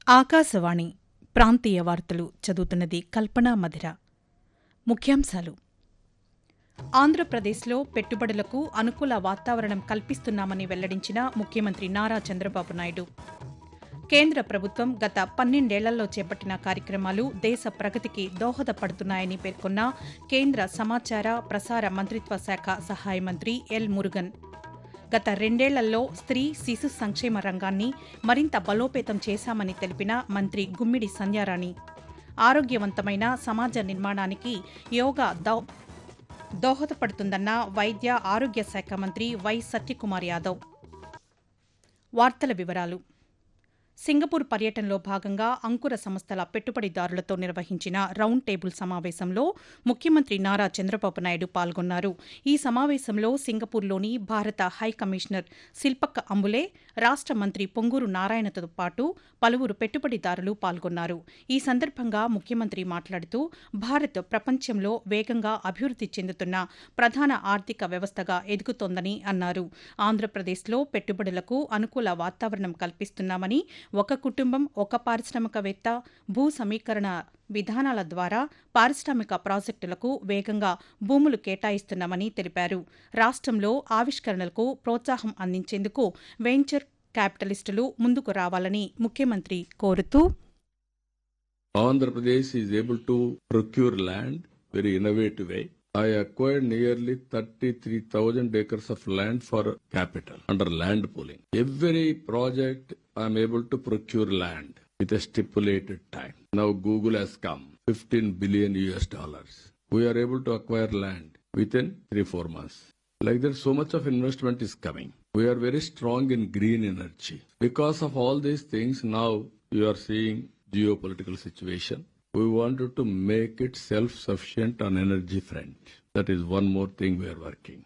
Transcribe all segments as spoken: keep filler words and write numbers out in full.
ఆకాశవాణి ప్రాంతీయ వార్తలు చదువుతున్నది కల్పనా మధిర. ముఖ్యాంశాలు: ఆంధ్రప్రదేశ్లో పెట్టుబడులకు అనుకూల వాతావరణం కల్పిస్తున్నామని వెల్లడించిన ముఖ్యమంత్రి నారా చంద్రబాబు నాయుడు. కేంద్ర ప్రభుత్వం గత పన్నెండేళ్లలో చేపట్టిన కార్యక్రమాలు దేశ ప్రగతికి దోహదపడుతున్నాయని పేర్కొన్న కేంద్ర సమాచార ప్రసార మంత్రిత్వ శాఖ సహాయ మంత్రి ఎల్ మురుగన్. గత రెండేళ్లలో స్త్రీ శిశు సంక్షేమ రంగాన్ని మరింత బలోపేతం చేశామని తెలిపిన మంత్రి గుమ్మిడి సంధ్యారాణి. ఆరోగ్యవంతమైన సమాజ నిర్మాణానికి యోగా దో దోహదపడుతుందన్న వైద్య ఆరోగ్య శాఖ మంత్రి వై సత్యకుమార్ యాదవ్. వార్తల వివరాలు: సింగపూర్ పర్యటనలో భాగంగా అంకుర సంస్థల పెట్టుబడిదారులతో నిర్వహించిన రౌండ్ టేబుల్ సమావేశంలో ముఖ్యమంత్రి నారా చంద్రబాబు నాయుడు పాల్గొన్నారు. ఈ సమావేశంలో సింగపూర్లోని భారత హై కమిషనర్ శిల్పక్క అంబులే, రాష్ట మంత్రి పొంగూరు నారాయణతో పాటు పలువురు పెట్టుబడిదారులు పాల్గొన్నారు. ఈ సందర్భంగా ముఖ్యమంత్రి మాట్లాడుతూ, భారత్ ప్రపంచంలో వేగంగా అభివృద్ది చెందుతున్న ప్రధాన ఆర్థిక వ్యవస్థగా ఎదుగుతోందని అన్నారు. ఆంధ్రప్రదేశ్లో పెట్టుబడులకు అనుకూల వాతావరణం కల్పిస్తున్నామని, ఒక కుటుంబం ఒక పారిశ్రామికవేత్త భూ సమీకరణ విధానాల ద్వారా పారిశ్రామిక ప్రాజెక్టులకు వేగంగా భూములు కేటాయిస్తున్నామని తెలిపారు. రాష్ట్రంలో ఆవిష్కరణలకు ప్రోత్సాహం అందించేందుకు వెంచర్ క్యాపిటలిస్టులు ముందుకు రావాలని ముఖ్యమంత్రి కోరుతూ, Andhra Pradesh is able to procure land very innovative way. I acquired nearly thirty-three thousand acres of land for capital under land pooling. Every project I am able to procure land with a stipulated time. Now Google has come, fifteen billion U S dollars. We are able to acquire land within three, four months. Like that, so much of investment is coming. We are very strong in green energy. Because of all these things, now you are seeing geopolitical situation. We wanted to make it self-sufficient on energy front. That is one more thing we are working.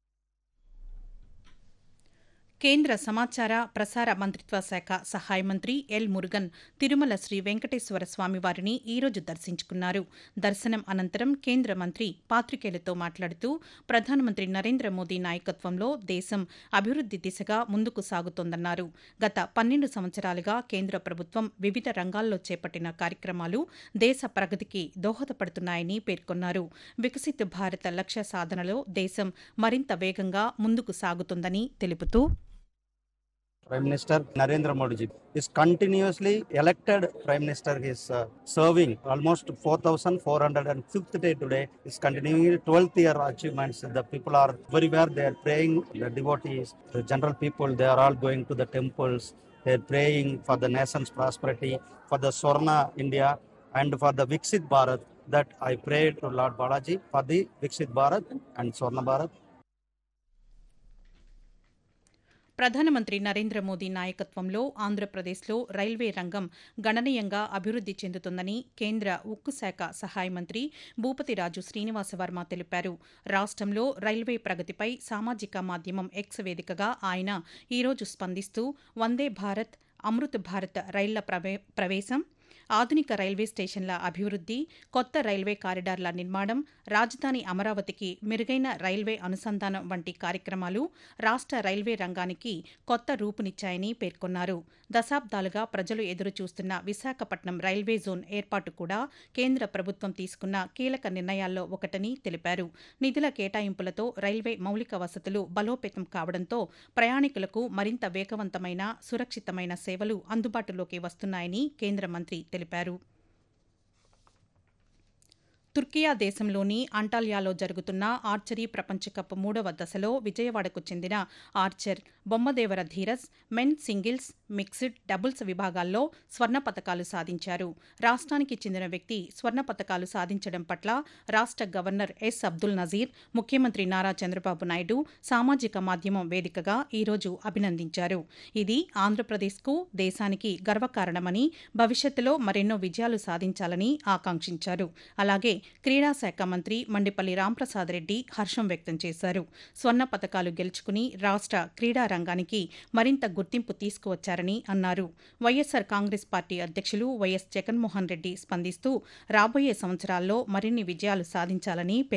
కేంద్ర సమాచార ప్రసార మంత్రిత్వ శాఖ సహాయ మంత్రి L Murugan Tirumala Shri Venkateswara స్వామివారిని ఈరోజు దర్శించుకున్నారు. దర్శనం అనంతరం కేంద్ర మంత్రి పాతికేయులతో మాట్లాడుతూ, ప్రధానమంత్రి నరేంద్ర మోదీ నాయకత్వంలో దేశం అభివృద్ది దిశగా ముందుకు సాగుతోందన్నారు. గత పన్నెండు సంవత్సరాలుగా కేంద్ర ప్రభుత్వం వివిధ రంగాల్లో చేపట్టిన కార్యక్రమాలు దేశ ప్రగతికి దోహదపడుతున్నాయని పేర్కొన్నారు. వికసిత్ భారత లక్ష్య సాధనలో దేశం మరింత వేగంగా ముందుకు సాగుతుందని తెలుపుతూ, Prime Minister Narendra Modi ji is continuously elected Prime Minister. He is uh, serving almost four thousand four hundred fifth day today. Is continuing twelfth year achievements. The people are very well. They are praying. The devotees, the general people, they are all going to the temples. They are praying for the nation's prosperity, for the Swarna India, and for the Viksit Bharat. That I prayed to Lord Balaji for the Viksit Bharat and Swarna Bharat. ప్రధానమంత్రి నరేంద్ర మోదీ నాయకత్వంలో ఆంధ్రప్రదేశ్లో railway రంగం గణనీయంగా అభివృద్ది చెందుతుందని కేంద్ర ఉక్కు శాఖ సహాయ మంత్రి భూపతిరాజు శ్రీనివాసవర్మ తెలిపారు. రాష్ట్రంలో రైల్వే ప్రగతిపై సామాజిక మాధ్యమం ఎక్స్ వేదికగా ఆయన ఈరోజు స్పందిస్తూ, వందే భారత్, అమృత్ భారత్ రైళ్ల ప్రవే ప్రవేశం, ఆధునిక రైల్వే స్టేషన్ల అభివృద్ది, కొత్త రైల్వే కారిడార్ల నిర్మాణం, రాజధాని అమరావతికి మెరుగైన రైల్వే అనుసంధానం వంటి కార్యక్రమాలు రాష్ట్ర రైల్వే రంగానికి కొత్త రూపునిచ్చాయని పేర్కొన్నారు. దశాబ్దాలుగా ప్రజలు ఎదురుచూస్తున్న విశాఖపట్నం రైల్వే జోన్ ఏర్పాటు కూడా కేంద్ర ప్రభుత్వం తీసుకున్న కీలక నిర్ణయాల్లో ఒకటని తెలిపారు. నిధుల కేటాయింపులతో రైల్వే మౌలిక వసతులు బలోపేతం కావడంతో ప్రయాణికులకు మరింత వేగవంతమైన, సురక్షితమైన సేవలు అందుబాటులోకి వస్తున్నాయని కేంద్ర మంత్రి తెలిపారు. తుర్కియా దేశంలోని అంటాల్యాలో జరుగుతున్న ఆర్చరీ ప్రపంచకప్ మూడవ దశలో విజయవాడకు చెందిన Archer Bommadevara Dheeraj men singles, mixed, doubles విభాగాల్లో స్వర్ణ పతకాలు సాధించారు. రాష్ట్రానికి చెందిన వ్యక్తి స్వర్ణ పతకాలు సాధించడం పట్ల రాష్ట్ర గవర్నర్ ఎస్ అబ్దుల్ నజీర్, ముఖ్యమంత్రి నారా చంద్రబాబు నాయుడు సామాజిక మాధ్యమం వేదికగా ఈరోజు అభినందించారు. ఇది ఆంధ్రప్రదేశ్కు, దేశానికి గర్వకారణమని, భవిష్యత్తులో మరెన్నో విజయాలు సాధించాలని ఆకాంక్షించారు. అలాగే క్రీడా శాఖ మంత్రి మండిపల్లి రాంప్రసాద్ రెడ్డి హర్షం వ్యక్తం చేశారు. స్వర్ణ పతకాలు గెలుచుకుని రాష్ట్ర క్రీడా రంగానికి మరింత గుర్తింపు తీసుకువచ్చారని అన్నారు. వైఎస్సార్ కాంగ్రెస్ పార్టీ అధ్యక్షులు వైఎస్ జగన్మోహన్ రెడ్డి స్పందిస్తూ, రాబోయే సంవత్సరాల్లో మరిన్ని విజయాలు సాధించాలని